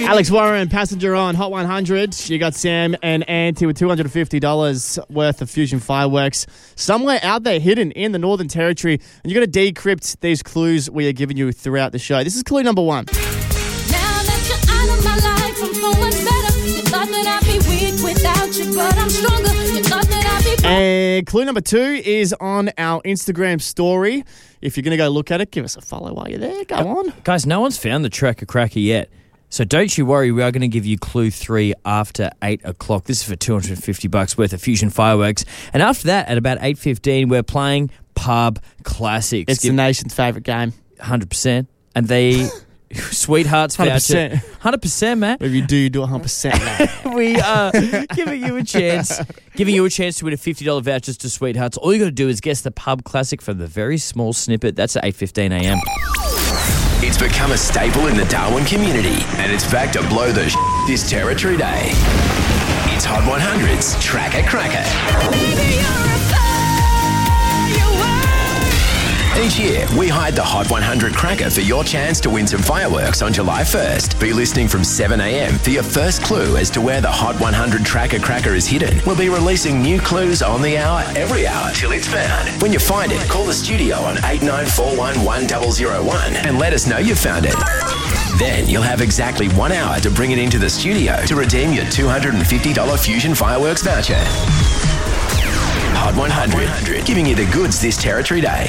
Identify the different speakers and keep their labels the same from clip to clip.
Speaker 1: Alex Warren, passenger on Hot 100. You got Sam and Auntie with $250 worth of Fusion fireworks somewhere out there hidden in the Northern Territory. And you're going to decrypt these clues we are giving you throughout the show. This is clue number 1.
Speaker 2: Now that you're out of my life, I'm so much better. You thought that I'd be weak without you, but I'm stronger. You thought that I'd be...
Speaker 1: And clue number 2 is on our Instagram story. If you're going to go look at it, give us a follow while you're there. Go on.
Speaker 3: Guys, no one's found the Tracker Cracker yet. So don't you worry, we are going to give you clue 3 after 8 o'clock. This is for $250 worth of Fusion fireworks. And after that, at about 8:15, we're playing Pub Classics.
Speaker 1: It's the nation's favourite game.
Speaker 3: 100%. And they... Sweethearts voucher. 100%, Matt.
Speaker 1: If you do 100%, mate.
Speaker 3: We are giving you a chance to win a $50 vouchers to Sweethearts. All you got to do is guess the Pub Classic from the very small snippet. That's at 8:15 a.m.
Speaker 4: It's become a staple in the Darwin community, and it's back to blow the this Territory Day. It's Hot 100's Tracker Cracker.
Speaker 2: Baby, you're a firework.
Speaker 4: Each year, we hide the Hot 100 Cracker for your chance to win some fireworks on July 1st. Be listening from 7 a.m. for your first clue as to where the Hot 100 Tracker Cracker is hidden. We'll be releasing new clues on the hour, every hour, till it's found. When you find it, call the studio on 8941 1001 and let us know you found it. Then you'll have exactly 1 hour to bring it into the studio to redeem your $250 Fusion fireworks voucher. Hot 100, giving you the goods this Territory Day.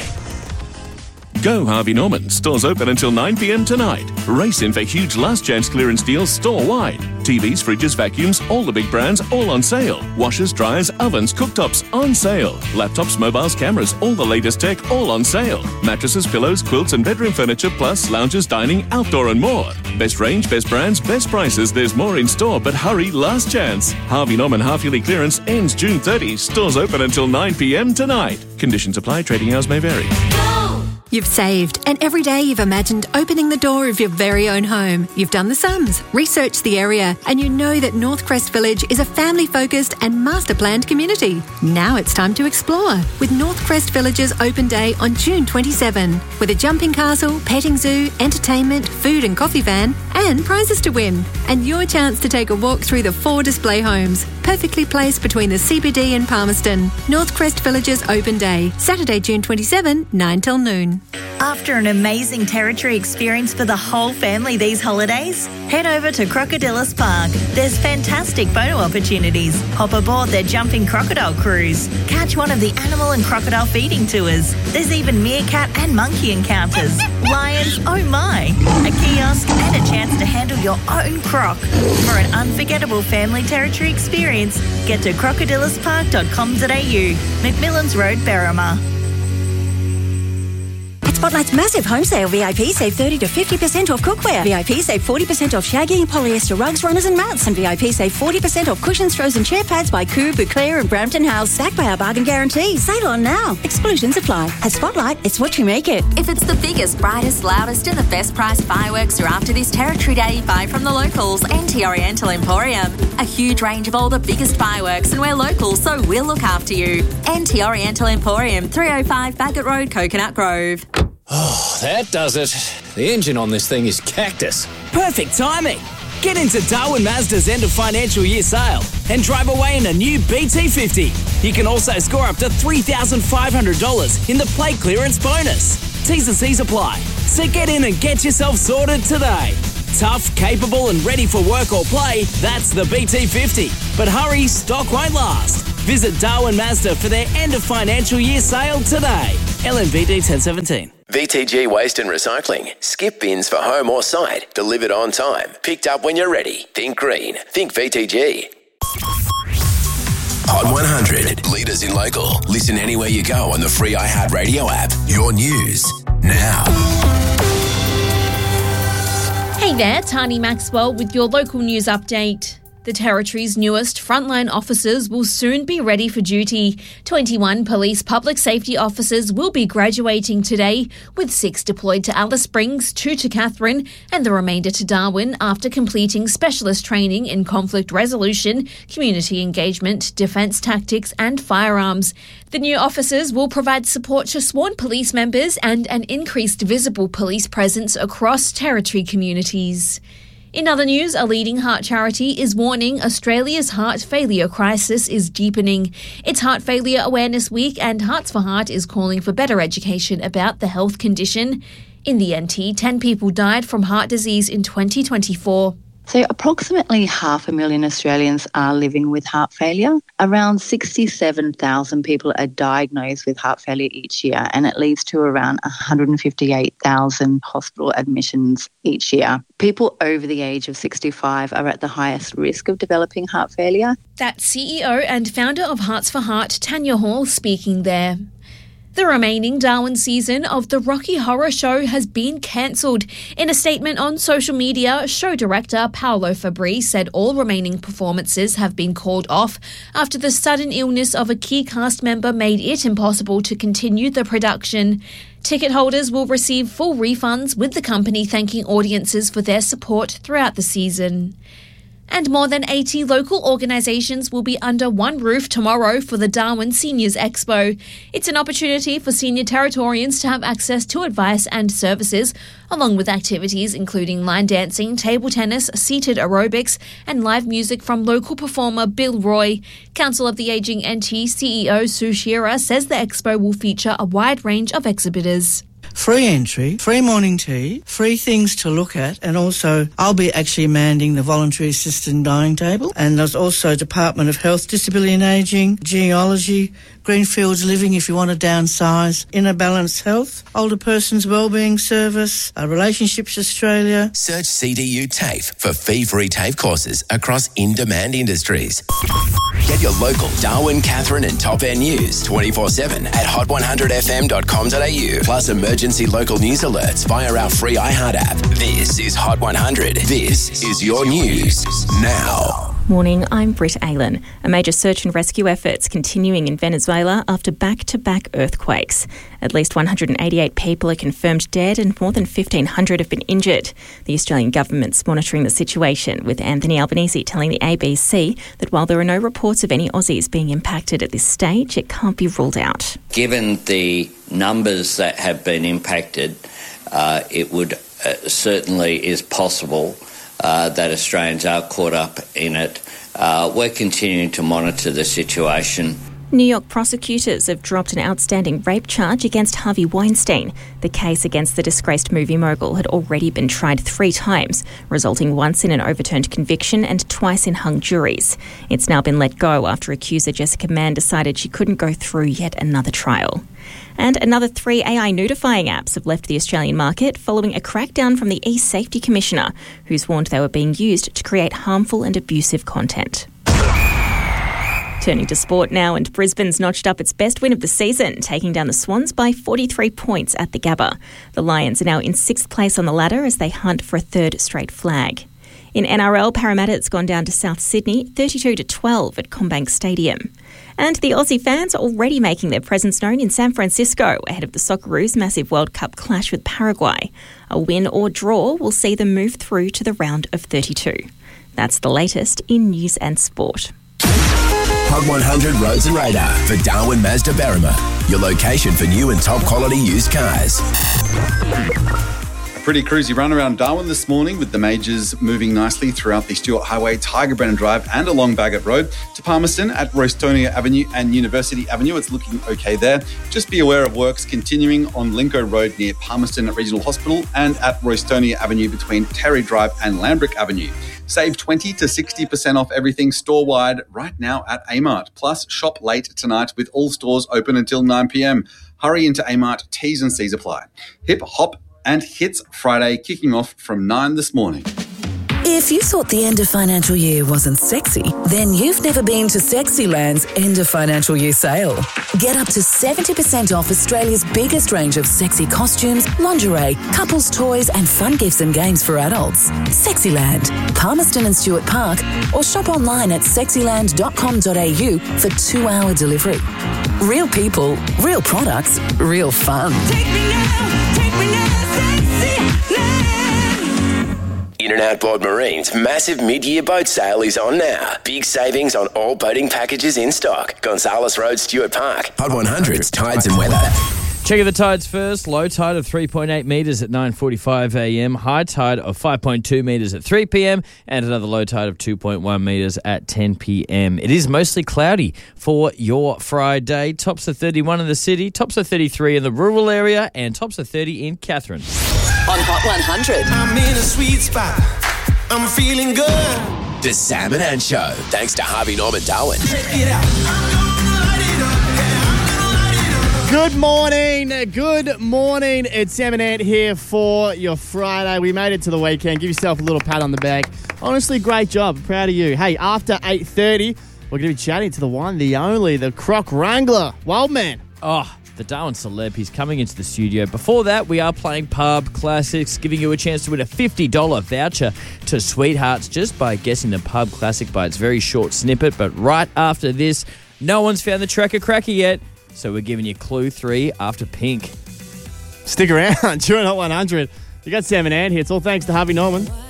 Speaker 5: Go Harvey Norman. Stores open until 9 p.m. tonight. Race in for huge last chance clearance deals store-wide. TVs, fridges, vacuums, all the big brands, all on sale. Washers, dryers, ovens, cooktops, on sale. Laptops, mobiles, cameras, all the latest tech, all on sale. Mattresses, pillows, quilts and bedroom furniture, plus lounges, dining, outdoor and more. Best range, best brands, best prices. There's more in store, but hurry, last chance. Harvey Norman half-yearly clearance ends June 30. Stores open until 9 p.m. tonight. Conditions apply. Trading hours may vary.
Speaker 6: You've saved, and every day you've imagined opening the door of your very own home. You've done the sums, researched the area, and you know that Northcrest Village is a family-focused and master-planned community. Now it's time to explore with Northcrest Village's open day on June 27, with a jumping castle, petting zoo, entertainment, food and coffee van, and prizes to win. And your chance to take a walk through the 4 display homes, perfectly placed between the CBD and Palmerston. Northcrest Village's open day, Saturday, June 27, 9 till noon.
Speaker 7: After an amazing Territory experience for the whole family these holidays, head over to Crocodilus Park. There's fantastic photo opportunities. Hop aboard their jumping crocodile cruise. Catch one of the animal and crocodile feeding tours. There's even meerkat and monkey encounters. Lions, oh my! A kiosk and a chance to handle your own croc. For an unforgettable family Territory experience, get to crocodiluspark.com.au, McMillan's Road, Berrima.
Speaker 8: Spotlight's massive home sale. VIP save 30 to 50% off cookware. VIP save 40% off shaggy and polyester rugs, runners and mats. And VIP save 40% off cushions, throws and chair pads by Coo, Bouclair and Brampton House. Backed by our bargain guarantee. Sale on now. Exclusions apply. At Spotlight, it's what you make it.
Speaker 9: If it's the biggest, brightest, loudest and the best price fireworks are after this Territory Day, buy from the locals, NT Oriental Emporium. A huge range of all the biggest fireworks, and we're local, so we'll look after you. NT Oriental Emporium, 305 Bagot Road, Coconut Grove.
Speaker 10: Oh, that does it. The engine on this thing is cactus. Perfect timing. Get into Darwin Mazda's end of financial year sale and drive away in a new BT50. You can also score up to $3,500 in the plate clearance bonus. T's and C's apply. So get in and get yourself sorted today. Tough, capable and ready for work or play, that's the BT50. But hurry, stock won't last. Visit Darwin Mazda for their end of financial year sale today. LMVD 1017.
Speaker 4: VTG Waste and Recycling. Skip bins for home or site. Delivered on time. Picked up when you're ready. Think green. Think VTG. Hot 100. Leaders in local. Listen anywhere you go on the free iHeartRadio app. Your news now.
Speaker 11: Hey there, Tani Maxwell with your local news update. The Territory's newest frontline officers will soon be ready for duty. 21 police public safety officers will be graduating today, with 6 deployed to Alice Springs, 2 to Katherine, and the remainder to Darwin after completing specialist training in conflict resolution, community engagement, defence tactics and firearms. The new officers will provide support to sworn police members and an increased visible police presence across Territory communities. In other news, a leading heart charity is warning Australia's heart failure crisis is deepening. It's Heart Failure Awareness Week, and Hearts for Heart is calling for better education about the health condition. In the NT, 10 people died from heart disease in 2024.
Speaker 12: So approximately 500,000 Australians are living with heart failure. Around 67,000 people are diagnosed with heart failure each year, and it leads to around 158,000 hospital admissions each year. People over the age of 65 are at the highest risk of developing heart failure.
Speaker 11: That's CEO and founder of Hearts for Heart, Tanya Hall, speaking there. The remaining Darwin season of the Rocky Horror Show has been cancelled. In a statement on social media, show director Paolo Fabri said all remaining performances have been called off after the sudden illness of a key cast member made it impossible to continue the production. Ticket holders will receive full refunds, with the company thanking audiences for their support throughout the season. And more than 80 local organisations will be under one roof tomorrow for the Darwin Seniors Expo. It's an opportunity for senior Territorians to have access to advice and services, along with activities including line dancing, table tennis, seated aerobics, and live music from local performer Bill Roy. Council of the Ageing NT CEO Sue Shearer says the expo will feature a wide range of exhibitors.
Speaker 13: Free entry, free morning tea, free things to look at, and also I'll be actually manning the voluntary assisted dining table. And there's also Department of Health, Disability and Ageing, Genealogy, Greenfields Living if you want to downsize, Inner Balance Health, Older Persons Wellbeing Service, Relationships Australia.
Speaker 4: Search CDU TAFE for fee-free TAFE courses across in-demand industries. Get your local Darwin, Catherine and Top End news 24/7 at hot100fm.com.au, plus emergency local news alerts via our free iHeart app. This is Hot 100. This is your news now.
Speaker 14: Morning, I'm Britt Aylan. A major search and rescue efforts continuing in Venezuela after back-to-back earthquakes. At least 188 people are confirmed dead and more than 1,500 have been injured. The Australian government's monitoring the situation, with Anthony Albanese telling the ABC that while there are no reports of any Aussies being impacted at this stage, it can't be ruled out.
Speaker 15: Given the numbers that have been impacted, it would certainly is possible that Australians are caught up in it. We're continuing to monitor the situation.
Speaker 14: New York prosecutors have dropped an outstanding rape charge against Harvey Weinstein. The case against the disgraced movie mogul had already been tried 3 times, resulting once in an overturned conviction and twice in hung juries. It's now been let go after accuser Jessica Mann decided she couldn't go through yet another trial. And another 3 AI nudifying apps have left the Australian market following a crackdown from the e-Safety Commissioner, who's warned they were being used to create harmful and abusive content. Turning to sport now, and Brisbane's notched up its best win of the season, taking down the Swans by 43 points at the Gabba. The Lions are now in 6th place on the ladder as they hunt for a 3rd straight flag. In NRL, Parramatta's gone down to South Sydney 32-12 at CommBank Stadium. And the Aussie fans are already making their presence known in San Francisco ahead of the Socceroos' massive World Cup clash with Paraguay. A win or draw will see them move through to the round of 32. That's the latest in news and sport.
Speaker 4: Hot 100 Roads and Radar for Darwin Mazda Berrima, your location for new and top quality used cars.
Speaker 16: Pretty cruisy run around Darwin this morning, with the majors moving nicely throughout the Stewart Highway, Tiger Brennan Drive and along Bagot Road to Palmerston at Roystonia Avenue and University Avenue. It's looking okay there. Just be aware of works continuing on Lincoln Road near Palmerston at Regional Hospital and at Roystonia Avenue between Terry Drive and Lambrick Avenue. Save 20 to 60% off everything store-wide right now at Amart. Plus, shop late tonight with all stores open until 9 p.m. Hurry into Amart. T's and C's apply. Hip, hop and hits Friday, kicking off from 9 this morning.
Speaker 17: If you thought the end of financial year wasn't sexy, then you've never been to Sexyland's end of financial year sale. Get up to 70% off Australia's biggest range of sexy costumes, lingerie, couples toys and fun gifts and games for adults. Sexyland, Palmerston and Stewart Park, or shop online at sexyland.com.au for 2-hour delivery. Real people, real products, real fun.
Speaker 4: In and Outboard Marine's massive mid-year boat sale is on now. Big savings on all boating packages in stock. Gonzales Road, Stewart Park. Hot 100's Tides and Weather.
Speaker 3: Checking the tides first. Low tide of 3.8 metres at 9:45 a.m. High tide of 5.2 metres at 3 p.m. And another low tide of 2.1 metres at 10 p.m. It is mostly cloudy for your Friday. Tops of 31 in the city, tops of 33 in the rural area, and tops of 30 in Catherine.
Speaker 17: On Hot 100.
Speaker 18: I'm in a sweet spot. I'm feeling good.
Speaker 4: The Sam and Ann Show, thanks to Harvey Norman Darwin.
Speaker 18: Check it out.
Speaker 1: Good morning. Good morning. It's Sam and Ant here for your Friday. We made it to the weekend. Give yourself a little pat on the back. Honestly, great job. Proud of you. Hey, after 8:30, we're going to be chatting to the one, the only, the Croc Wrangler, Wildman.
Speaker 3: Oh, the Darwin celeb. He's coming into the studio. Before that, we are playing Pub Classics, giving you a chance to win a $50 voucher to Sweethearts just by guessing the Pub Classic by its very short snippet. But right after this, no one's found the Tracker Cracker yet. So we're giving you clue 3 after Pink.
Speaker 1: Stick around. You're on Hot 100. You got Sam and Ann here. It's all thanks to Harvey Norman.